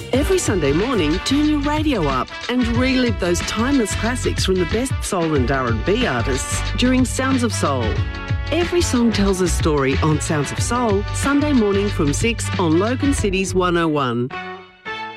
Every Sunday morning, turn your radio up and relive those timeless classics from the best soul and R&B artists during Sounds of Soul. Every song tells a story on Sounds of Soul, Sunday morning from 6 on Logan City's 101.